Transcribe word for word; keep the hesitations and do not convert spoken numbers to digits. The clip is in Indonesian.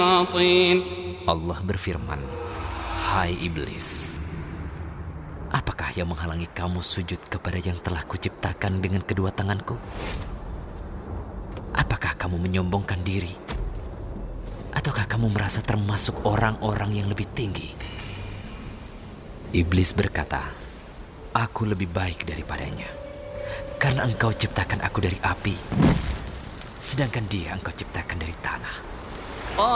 Allah berfirman, "Hai iblis, apakah yang menghalangi kamu sujud kepada yang telah kuciptakan dengan kedua tanganku? Apakah kamu menyombongkan diri? Ataukah kamu merasa termasuk orang-orang yang lebih tinggi?" Iblis berkata, "Aku lebih baik daripadanya, karena engkau ciptakan aku dari api, sedangkan dia engkau ciptakan dari tanah.